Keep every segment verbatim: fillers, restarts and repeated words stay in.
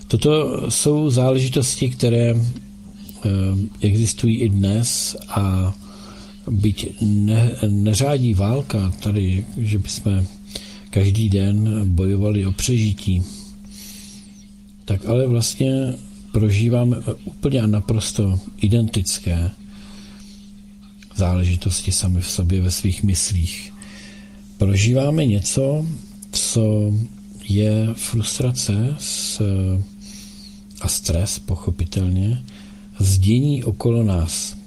Toto jsou záležitosti, které existují i dnes a byť ne, neřádí válka tady, že bychom každý den bojovali o přežití, tak ale vlastně prožíváme úplně a naprosto identické záležitosti sami v sobě ve svých myslích. Prožíváme něco, co je frustrace s, a stres, pochopitelně, z dění okolo nás.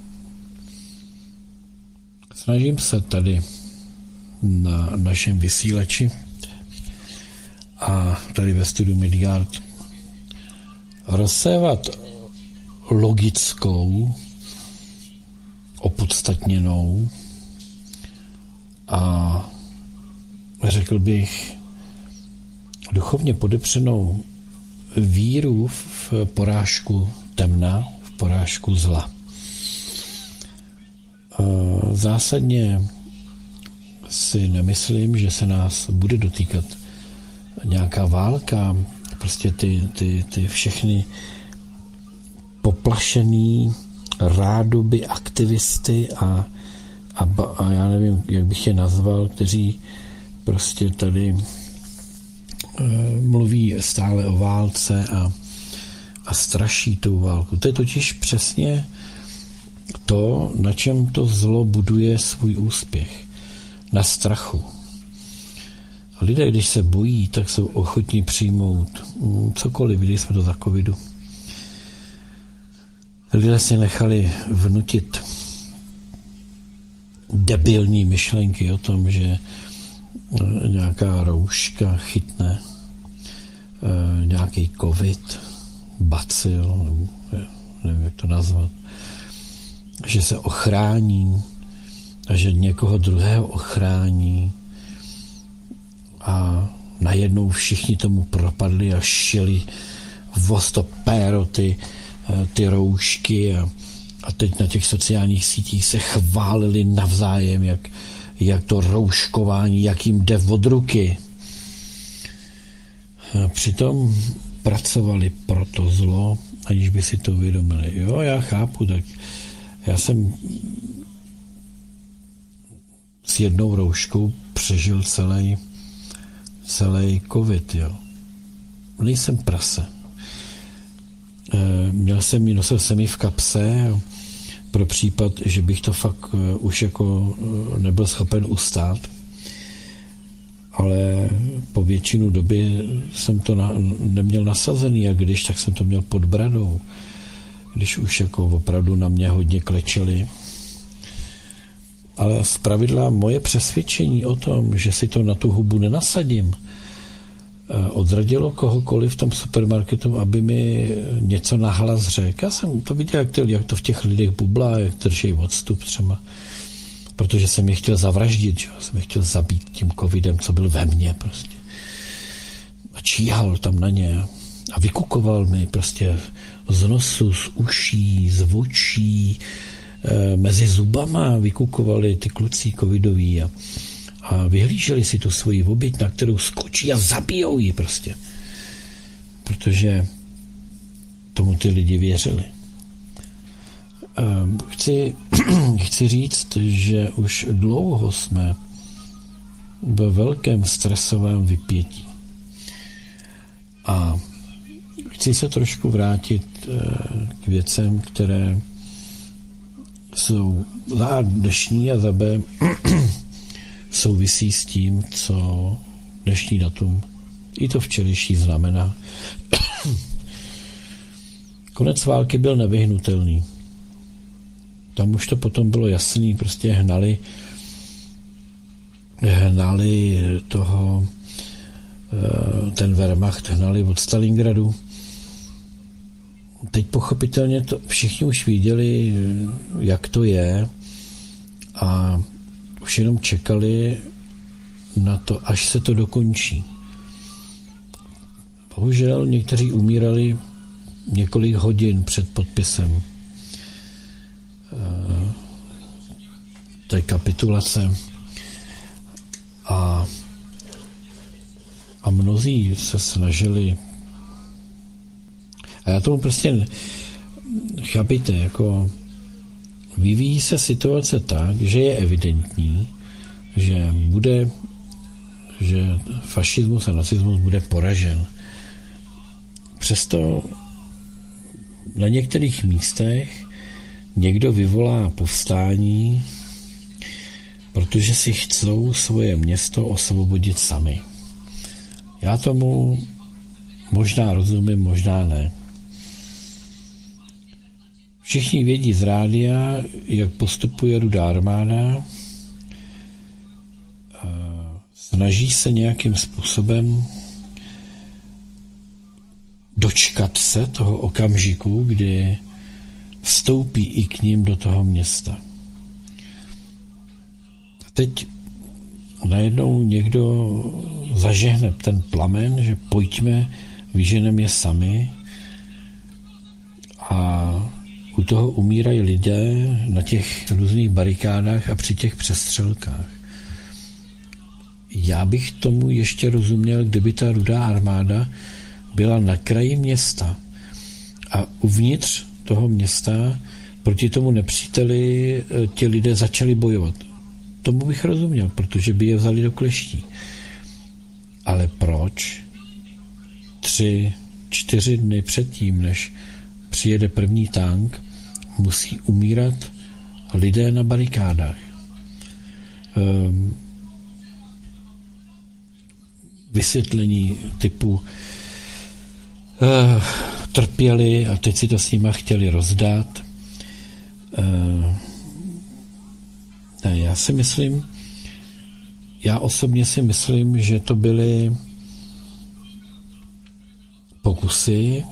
Snažím se tady na našem vysílači a tady ve studiu Midgard rozsévat logickou, opodstatněnou a řekl bych duchovně podepřenou víru v porážku temna, v porážku zla. Zásadně si nemyslím, že se nás bude dotýkat nějaká válka, prostě ty, ty, ty všechny poplašený rádoby aktivisty a, a, a já nevím, jak bych je nazval, kteří prostě tady e, mluví stále o válce a, a straší tu válku. To je totiž přesně to, na čem to zlo buduje svůj úspěch. Na strachu. Lidé, když se bojí, tak jsou ochotní přijmout cokoliv. Viděli jsme to za covidu. Lidé si nechali vnutit debilní myšlenky o tom, že nějaká rouška chytne nějaký covid, bacil, nebo nevím, jak to nazvat, že se ochrání a že někoho druhého ochrání a najednou všichni tomu propadli a šili vostopéro ty, ty roušky a, a teď na těch sociálních sítích se chválili navzájem, jak, jak to rouškování, jak jim jde od ruky. A přitom pracovali pro to zlo, aniž by si to uvědomili. Jo, já chápu, tak já jsem s jednou rouškou přežil celý celý covid, jo. Nejsem prase. E, měl jsem ji, nosil jsem ji v kapse pro případ, že bych to fakt už jako nebyl schopen ustát. Ale po většinu doby jsem to na, neměl nasazený a když, tak jsem to měl pod bradou. Když už jako opravdu na mě hodně klečeli. Ale zpravidla moje přesvědčení o tom, že si to na tu hubu nenasadím, odradilo kohokoliv v tom supermarketu, aby mi něco nahlas řekl. Já jsem to viděl, jak to, jak to v těch lidech bublá, jak drží odstup třeba. Protože jsem je chtěl zavraždit, že? Jsem je chtěl zabít tím covidem, co byl ve mně prostě. A číhal tam na ně a vykukoval mi prostě z nosu, z uší, z očí, e, mezi zubama vykukovali ty kluci covidoví a, a vyhlíželi si tu svoji oběť, na kterou skočí a zabijou ji prostě. Protože tomu ty lidi věřili. Chci, chci říct, že už dlouho jsme ve velkém stresovém vypětí. A chci se trošku vrátit k věcem, které jsou za A dnešní a za B souvisí s tím, co dnešní datum i to včerejší znamená. Konec války byl nevyhnutelný. Tam už to potom bylo jasný, prostě hnali, hnali toho, ten Wehrmacht hnali od Stalingradu. Teď pochopitelně to všichni už viděli, jak to je a už jenom čekali na to, až se to dokončí. Bohužel někteří umírali několik hodin před podpisem té kapitulace a, a mnozí se snažili A já tomu prostě, chápejte, jako vyvíjí se situace tak, že je evidentní, že bude, že fašismus a nacismus bude poražen. Přesto na některých místech někdo vyvolá povstání, protože si chcou svoje město osvobodit sami. Já tomu možná rozumím, možná ne. Všichni vědí z rádia, jak postupuje Rudá armáda. Snaží se nějakým způsobem dočkat se toho okamžiku, kdy vstoupí i k ním do toho města. A teď najednou někdo zažehne ten plamen, že pojďme, vyženeme je sami, a u toho umírají lidé na těch různých barikádách a při těch přestřelkách. Já bych tomu ještě rozuměl, kdyby ta Rudá armáda byla na kraji města a uvnitř toho města proti tomu nepříteli ti lidé začali bojovat. Tomu bych rozuměl, protože by je vzali do kleští. Ale proč tři, čtyři dny předtím, než přijede první tank, musí umírat lidé na barikádách? Um, vysvětlení typu uh, trpěli a teď si to s nima chtěli rozdat. Uh, ne, já si myslím, já osobně si myslím, že to byly pokusy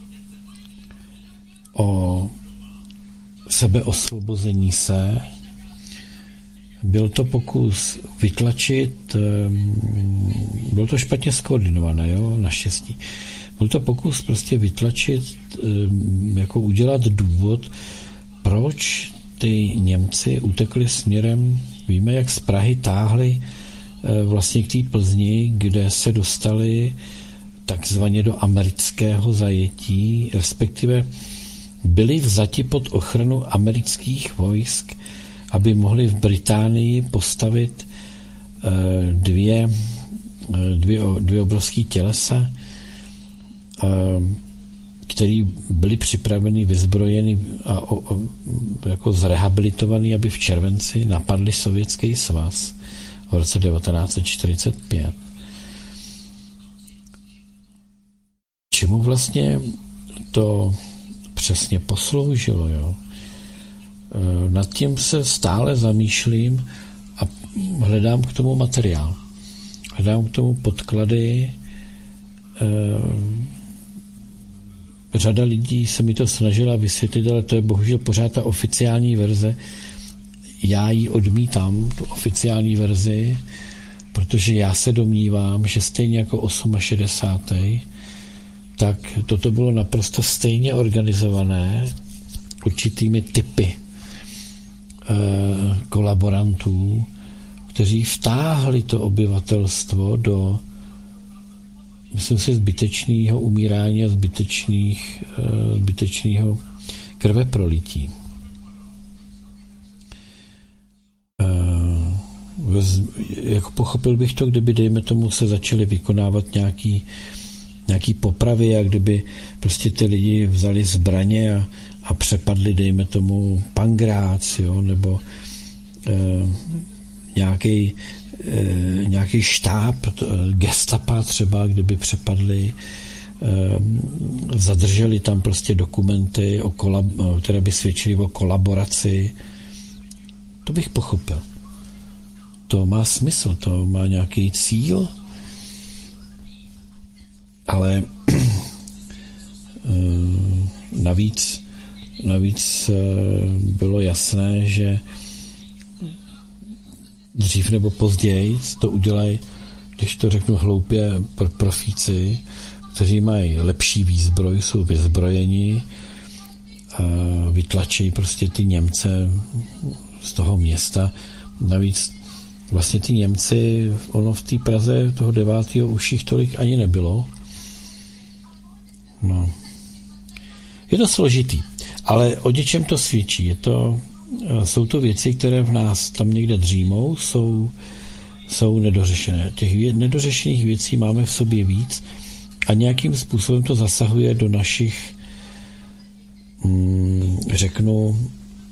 o sebeosvobození se. Byl to pokus vytlačit, bylo to špatně skoordinované, jo, naštěstí. Byl to pokus prostě vytlačit, jako udělat důvod, proč ty Němci utekli směrem, víme, jak z Prahy táhli vlastně k té Plzni, kde se dostali takzvaně do amerického zajetí, respektive byli vzati pod ochranu amerických vojsk, aby mohli v Británii postavit dvě, dvě, dvě obrovské tělesa, které byly připraveny, vyzbrojeny a o, o, jako zrehabilitovaný, aby v červenci napadli Sovětský svaz v roce devatenáct set čtyřicet pět. Čemu vlastně to přesně posloužilo, jo? Nad tím se stále zamýšlím a hledám k tomu materiál. Hledám k tomu podklady. Řada lidí se mi to snažila vysvětlit, ale to je bohužel pořád ta oficiální verze. Já ji odmítám, tu oficiální verzi, protože já se domnívám, že stejně jako šedesátý osmý, tak toto bylo naprosto stejně organizované určitými typy kolaborantů, kteří vtáhli to obyvatelstvo do, myslím si, zbytečného umírání a zbytečných, zbytečného krveprolití. Jako pochopil bych to, kdyby, dejme tomu, se začaly vykonávat nějaký, nějaký popravy a kdyby prostě ty lidi vzali zbraně a a přepadli, dejme tomu, Pangrác, jo, nebo e, nějaký, e, nějaký štáb gestapa třeba, kdyby přepadli, e, zadrželi tam prostě dokumenty, o kolab, které by svědčily o kolaboraci. To bych pochopil. To má smysl, to má nějaký cíl, ale e, navíc Navíc bylo jasné, že dřív nebo později to udělají, když to řeknu hloupě, profíci, kteří mají lepší výzbroj, jsou vyzbrojeni a vytlačí prostě ty Němce z toho města. Navíc vlastně ty Němci, ono v té Praze toho devátého už jich tolik ani nebylo. No. Je to složitý, ale o něčem to svědčí. Je to, jsou to věci, které v nás tam někde dřímou, jsou, jsou nedořešené. Těch nedořešených věcí máme v sobě víc a nějakým způsobem to zasahuje do našich, mm, řeknu,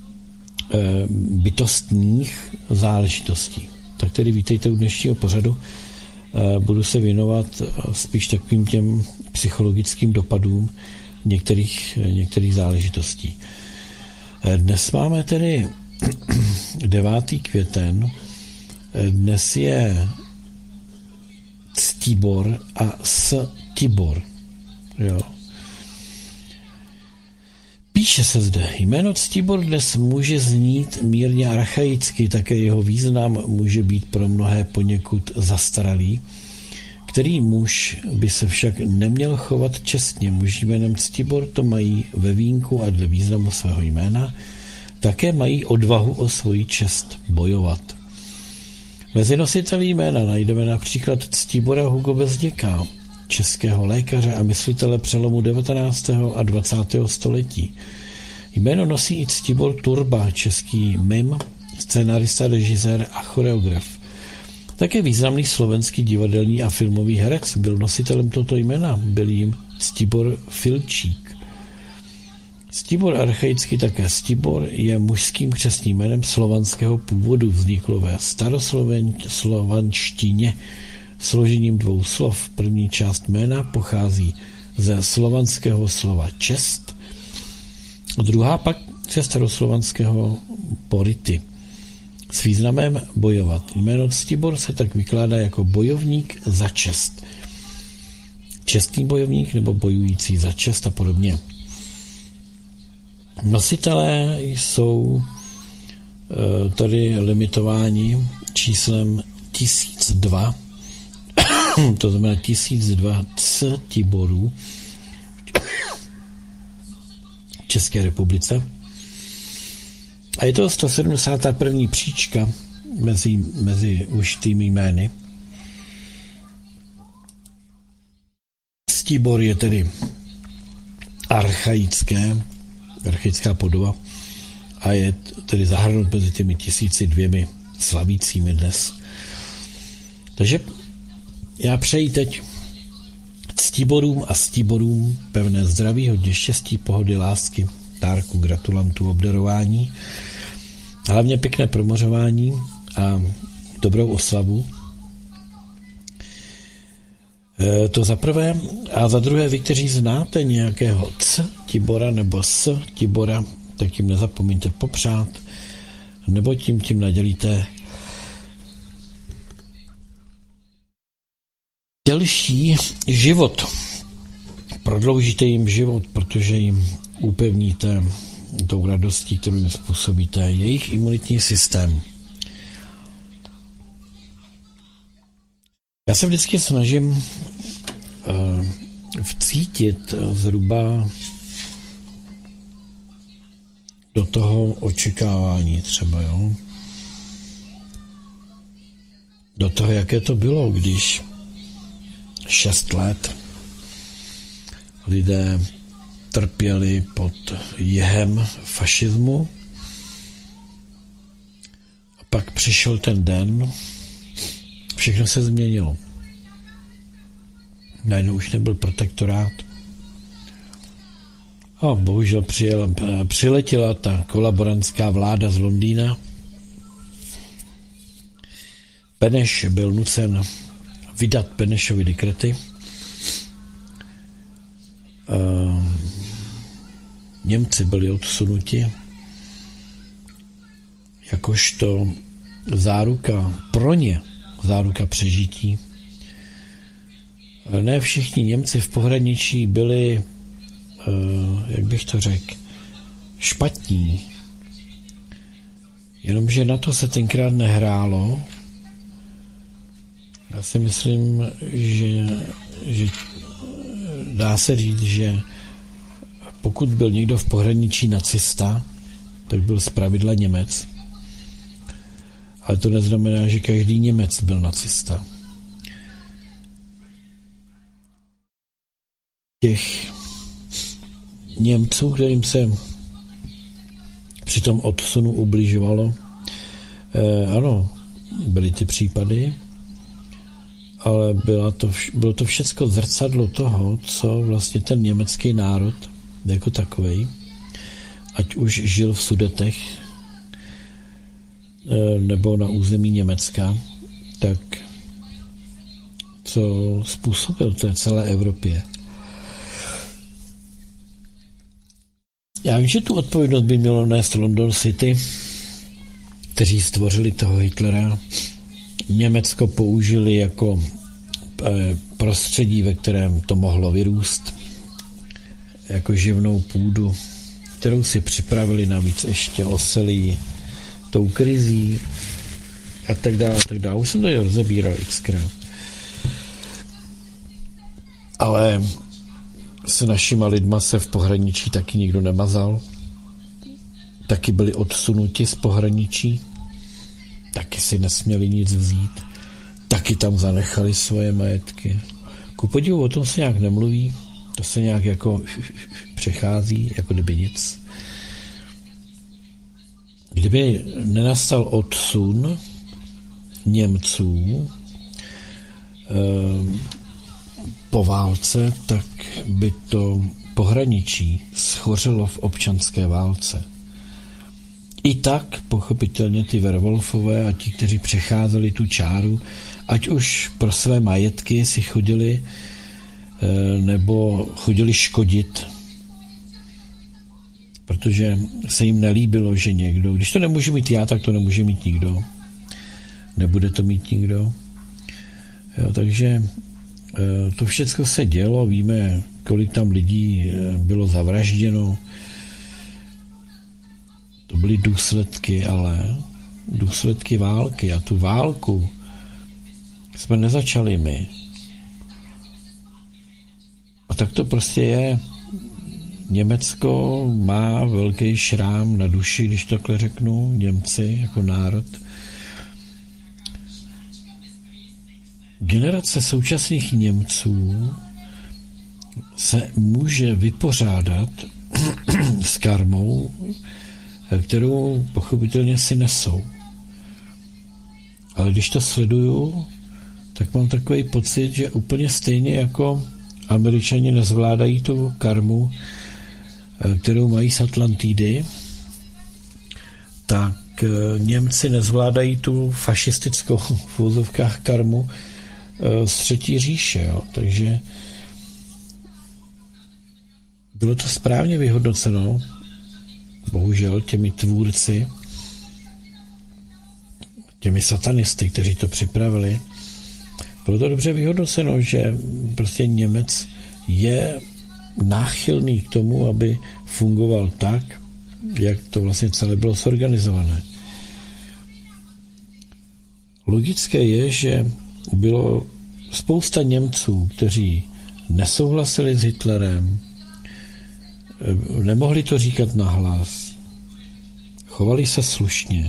bytostních záležitostí. Tak tedy vítejte u dnešního pořadu. Budu se věnovat spíš takovým těm psychologickým dopadům některých, některých záležitostí. Dnes máme tedy devátý květen. Dnes je Ctibor a Stibor. Jo. Píše se zde, jméno Ctibor dnes může znít mírně archaicky, také jeho význam může být pro mnohé poněkud zastaralý. Který muž by se však neměl chovat čestně. Muži jménem Ctibor to mají ve vínku a dle významu svého jména. Také mají odvahu o svoji čest bojovat. Mezi nositeli jména najdeme například Ctibora Hugo Bezděka, českého lékaře a myslitele přelomu devatenáctého a dvacátého století. Jméno nosí i Ctibor Turba, český mim, scénarista, režisér a choreograf. Také významný slovenský divadelní a filmový herec byl nositelem tohoto jména, byl jim Ctibor Filčík. Ctibor archaicky také Stibor je mužským křestním jménem slovanského původu, vzniklo ve staroslovanštině složením dvou slov. První část jména pochází ze slovanského slova čest, druhá pak ze staroslovanského pority s významem bojovat. Jméno Ctibor se tak vykládá jako bojovník za čest. Čestný bojovník nebo bojující za čest a podobně. Nositelé jsou tady limitováni číslem tisíc dva, to znamená tisíc dva Ctiborů v České republice. A je to sto sedmdesátá první příčka mezi, mezi užitými jmény. Ctibor je tedy archaické, archaická podoba a je tedy zahrnut mezi těmi tisíci dvěmi slavícími dnes. Takže já přeji teď Ctiborům a Stiborům pevné zdraví, hodně štěstí, pohody, lásky, dárku, gratulantů, obdarování, hlavně pěkné promořování a dobrou oslavu. E, to za prvé. A za druhé, vy, kteří znáte nějakého Ctibora nebo Stibora, tak jim nezapomeňte popřát, nebo tím tím nadělíte delší život. Prodloužíte jim život, protože jim upevníte tou radostí, kterou jim způsobíte, jejich imunitní systém. Já se vždycky snažím uh, vcítit zhruba do toho očekávání třeba, jo? Do toho, jaké to bylo, když šest let lidé trpěli pod jehem fašismu a pak přišel ten den, všechno se změnilo. Najednou už nebyl protektorát a bohužel přijela, přiletěla ta kolaborantská vláda z Londýna. Beneš byl nucen vydat Benešovy dekrety. Němci byli odsunuti jakožto záruka pro ně, záruka přežití. Ne všichni Němci v pohraničí byli, jak bych to řekl, špatní. Jenomže na to se tenkrát nehrálo. Já si myslím, že, že dá se říct, že pokud byl někdo v pohraničí nacista, tak byl zpravidla Němec. Ale to neznamená, že každý Němec byl nacista. Těch Němců, kterým se při tom odsunu ubližovalo. E, ano, byly ty případy, ale byla to, bylo to všecko zrcadlo toho, co vlastně ten německý národ jako takovej, ať už žil v Sudetech e, nebo na území Německa, tak co způsobil té celé Evropě. Já vím, že tu odpovědnost by mělo nést London City, kteří stvořili toho Hitlera. Německo použili jako prostředí, ve kterém to mohlo vyrůst, jako živnou půdu, kterou si připravili navíc ještě oselí tou krizí a tak dále, a tak dále. Už jsem to rozebíral xkrát. Ale s našima lidma se v pohraničí taky nikdo nemazal. Taky byli odsunuti z pohraničí. Taky si nesměli nic vzít. Taky tam zanechali svoje majetky. Ku podivu o tom se nějak nemluví. To se nějak jako přechází, jako kdyby nic. Kdyby nenastal odsun Němců eh, po válce, tak by to pohraničí schořelo v občanské válce. I tak pochopitelně ty Werwolfové a ti, kteří přecházeli tu čáru, ať už pro své majetky si chodili nebo chodili škodit, protože se jim nelíbilo, že někdo, když to nemůže mít já, tak to nemůže mít nikdo. Nebude to mít nikdo. Jo, takže to všechno se dělo, víme, kolik tam lidí bylo zavražděno. To byly důsledky, ale důsledky války. A tu válku jsme nezačali my. A tak to prostě je. Německo má velký šrám na duši, když takhle řeknu, Němci jako národ. Generace současných Němců se může vypořádat s karmou, kterou pochopitelně si nesou. Ale když to sleduju, tak mám takový pocit, že úplně stejně jako Američani nezvládají tu karmu, kterou mají z Atlantidy, tak Němci nezvládají tu fašistickou v úzovkách karmu z Třetí říše. Jo. Takže bylo to správně vyhodnoceno, bohužel těmi tvůrci, těmi satanisty, kteří to připravili. Bylo to dobře vyhodnoceno, že prostě Němec je náchylný k tomu, aby fungoval tak, jak to vlastně celé bylo zorganizované. Logické je, že bylo spousta Němců, kteří nesouhlasili s Hitlerem, nemohli to říkat nahlas, chovali se slušně,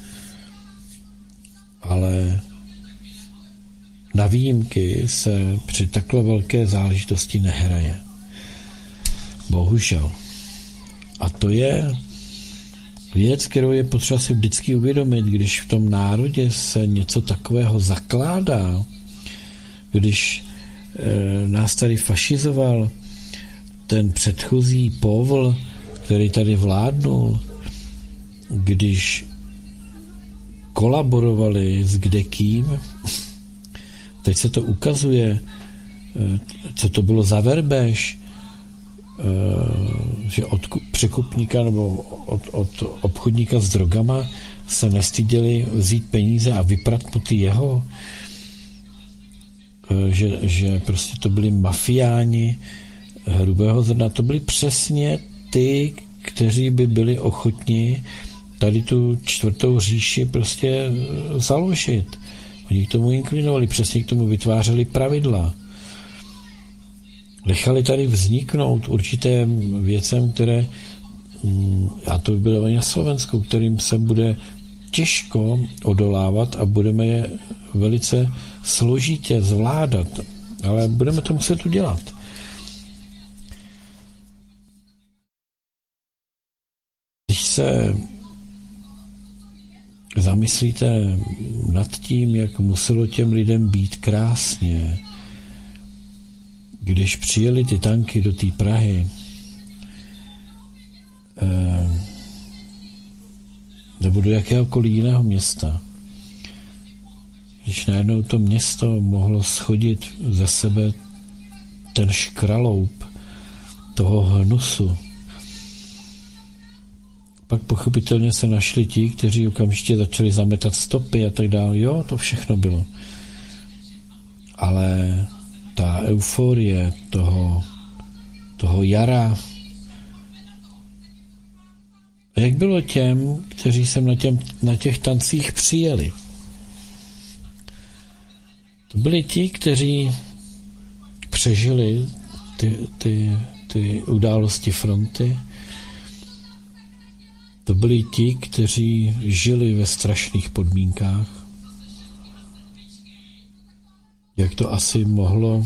ale na výjimky se při takhle velké záležitosti nehraje. Bohužel. A to je věc, kterou je potřeba si vždycky uvědomit, když v tom národě se něco takového zakládá, když e, nás tady fašizoval ten předchozí povl, který tady vládnul, když kolaborovali s kdekým, teď se to ukazuje, co to bylo za verbež, že od překupníka nebo od, od obchodníka s drogama se nestyděli vzít peníze a vyprat mu ty jeho, že, že prostě to byli mafiáni hrubého zrna. To byli přesně ty, kteří by byli ochotni tady tu čtvrtou říši prostě založit. Oni k tomu inklinovali, přesně k tomu vytvářeli pravidla. Nechali tady vzniknout určité věcem, které, a to by bylo na Slovensku, kterým se bude těžko odolávat a budeme je velice složitě zvládat. Ale budeme to muset udělat. se zamyslíte nad tím, jak muselo těm lidem být krásně, když přijeli ty tanky do té Prahy, nebo do jakéhokoliv jiného města, když najednou to město mohlo schodit ze sebe ten škraloup toho hnusu, pak pochopitelně se našli ti, kteří okamžitě začali zametat stopy a tak dále. Jo, to všechno bylo. Ale ta euforie toho, toho jara, jak bylo těm, kteří sem na, těm, na těch tancích přijeli? To byli ti, kteří přežili ty, ty, ty události fronty. To byli ti, kteří žili ve strašných podmínkách. Jak to asi mohlo,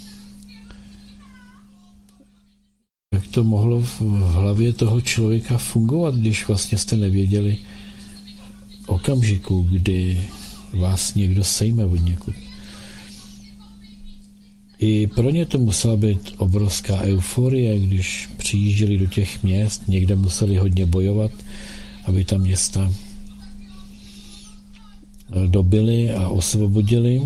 jak to mohlo v hlavě toho člověka fungovat, když vlastně jste nevěděli okamžiku, kdy vás někdo sejme od někud. I pro ně to musela být obrovská euforie, když přijížděli do těch měst, někde museli hodně bojovat, aby ta města dobyli a osvobodili.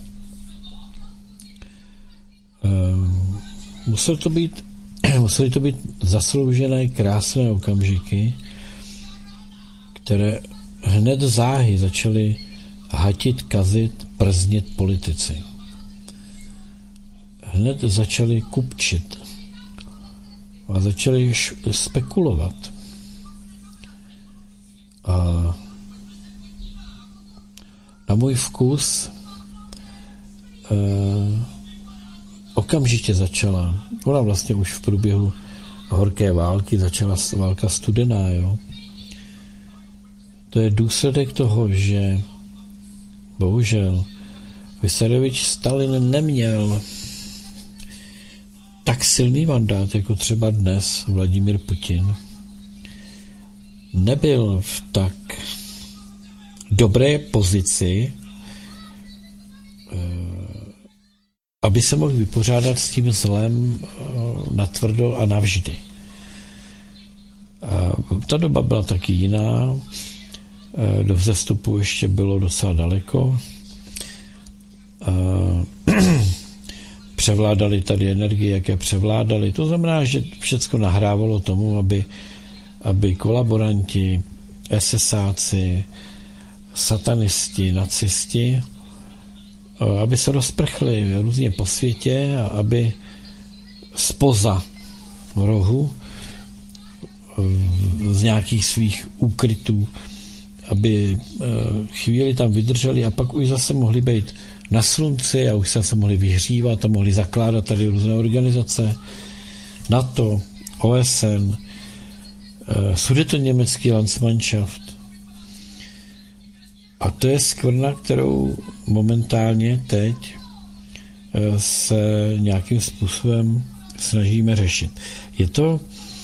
Muselo to být, museli to být zasloužené, krásné okamžiky, které hned záhy začaly hatit, kazit, prznit politici. Hned začali kupčit a začali spekulovat. A na můj vkus eh, okamžitě začala, ona vlastně už v průběhu horké války začala válka studená, jo. To je důsledek toho, že bohužel Vysarevič Stalin neměl tak silný mandát, jako třeba dnes Vladimír Putin. Nebyl v tak dobré pozici, aby se mohl vypořádat s tím zlem natvrdo a navždy. A ta doba byla taky jiná, do vzestupu ještě bylo docela daleko. A převládali tady energie, jaké převládali. To znamená, že všechno nahrávalo tomu, aby, aby kolaboranti, esesáci, satanisti, nacisti, aby se rozprchli různě po světě a aby spoza rohu z nějakých svých úkrytů, aby chvíli tam vydrželi a pak už zase mohli být na slunci a už se zase mohli vyhřívat a mohli zakládat tady různé organizace, NATO, O S N, Sudetoněmecký Landsmannschaft. A to je skvrna, kterou momentálně teď se nějakým způsobem snažíme řešit. Je to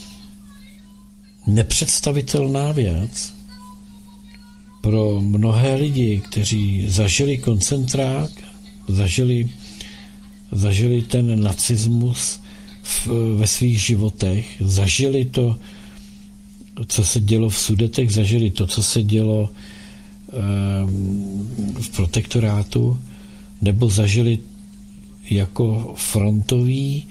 nepředstavitelná věc pro mnohé lidi, kteří zažili koncentrák, zažili, zažili ten nacismus v, ve svých životech, zažili to, co se dělo v Sudetech, zažili to, co se dělo um, v protektorátu, nebo zažili jako frontoví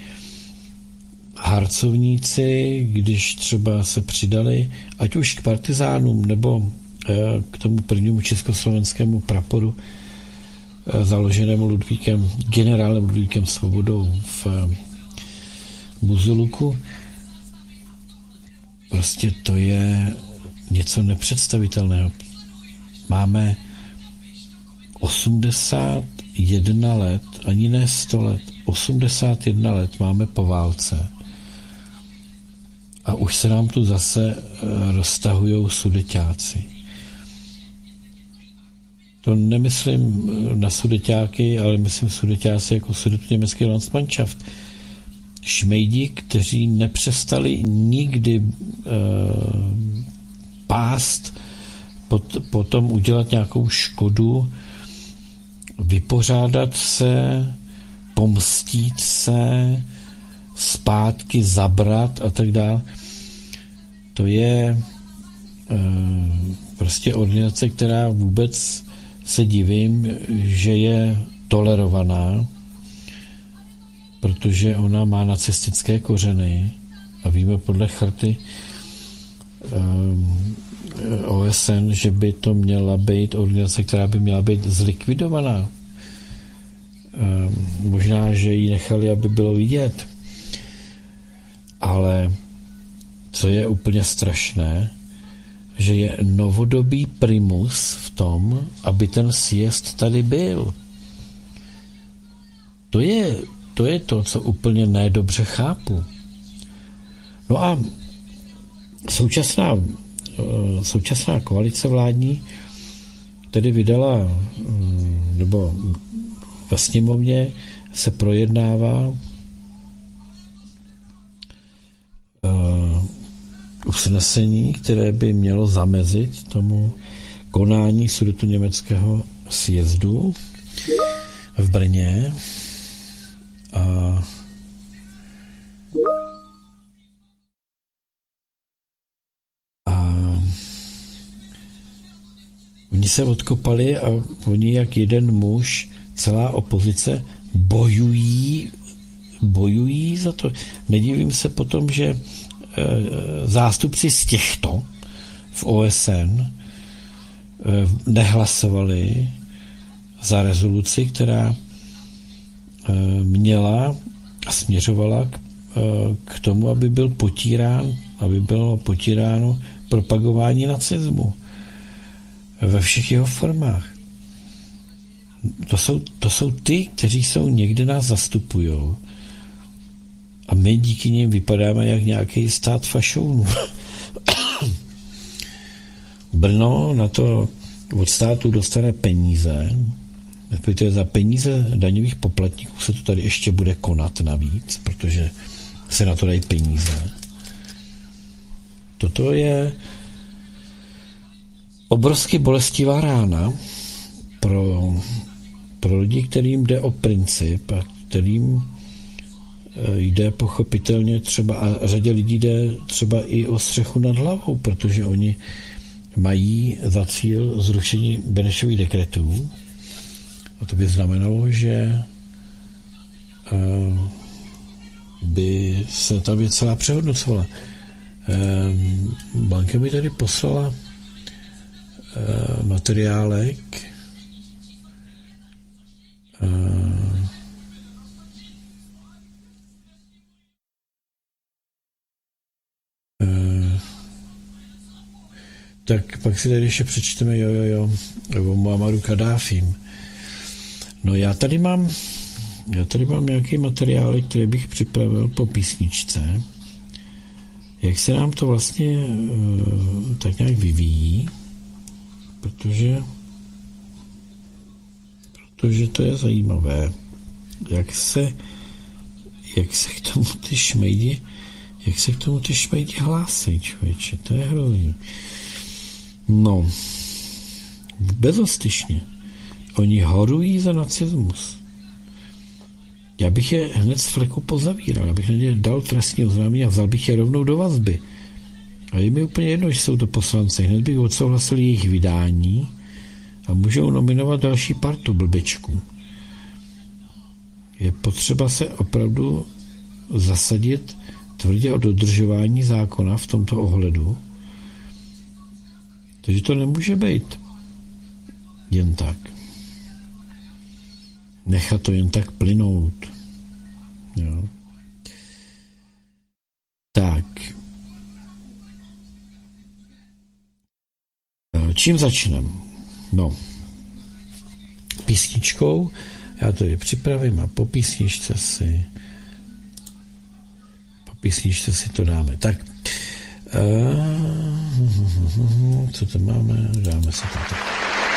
harcovníci, když třeba se přidali, ať už k partizánům, nebo k tomu prvnímu československému praporu založenému Ludvíkem, generálem Ludvíkem Svobodou v Buzuluku. Prostě to je něco nepředstavitelného. Máme osmdesát jedna let, ani ne sto let, osmdesát jedna let máme po válce. A už se nám tu zase roztahujou sudeťáci. To nemyslím na sudeťáky, ale myslím sudeťáci jako Sudetoněmecký Landsmannschaft. Šmejdi, kteří nepřestali nikdy uh, napást, pot, potom udělat nějakou škodu, vypořádat se, pomstít se, zpátky zabrat a tak dále. To je e, prostě organizace, která vůbec se divím, že je tolerovaná, protože ona má nacistické kořeny a víme podle charty e, O S N, že by to měla být organizace, která by měla být zlikvidovaná. E, možná, že ji nechali, aby bylo vidět. Ale co je úplně strašné, že je novodobý primus v tom, aby ten sjezd tady byl. To je, to je to, co úplně nedobře chápu. No a současná, současná koalice vládní tedy vydala, nebo ve sněmovně se projednává usnesení, které by mělo zamezit tomu konání sudetoněmeckého sjezdu v Brně. A a oni se odkopali a oni jak jeden muž, celá opozice bojují, bojují za to. Nedivím se potom, že zástupci z těchto v O S N nehlasovali za rezoluci, která měla a směřovala k, k tomu, aby byl potírán, aby bylo potíráno propagování nacismu ve všech jeho formách. To jsou, to jsou ty, kteří jsou někde nás zastupujou. A my díky nim vypadáme jak nějaký stát fašounů. Brno na to od státu dostane peníze, respektive za peníze daňových poplatníků se to tady ještě bude konat navíc, protože se na to dají peníze. Toto je obrovsky bolestivá rána pro, pro lidi, kterým jde o princip a kterým jde pochopitelně třeba, a řadě lidí jde třeba i o střechu nad hlavou, protože oni mají za cíl zrušení Benešových dekretů. A to by znamenalo, že by se ta věc celá přehodnocovala. Banka mi tady poslala materiálek, tak pak si tady ještě přečteme jo, jo, jo, o Muammaru Kaddáfím. No já tady mám, já tady mám nějaký materiál, který bych připravil po písničce. Jak se nám to vlastně uh, tak nějak vyvíjí, protože protože to je zajímavé, jak se jak se k tomu ty šmejdi jak se k tomu ty šmejdi hlásí, člověče, to je hrozný. No, bezostyšně. Oni horují za nacismus. Já bych je hned z fleku pozavíral, já bych na ně dal trestní oznámení a vzal bych je rovnou do vazby. A je mi úplně jedno, že jsou to poslanci. Hned bych odsouhlasil jejich vydání a můžou nominovat další partu blbečků. Je potřeba se opravdu zasadit tvrdě o dodržování zákona v tomto ohledu. Takže to nemůže být jen tak. Nechat to jen tak plynout. Jo. Tak. Čím začneme? No. Písničkou. Já to je připravím a po písničce si po písničce si to dáme. Tak. Uh, co to máme? Dáme si to tak.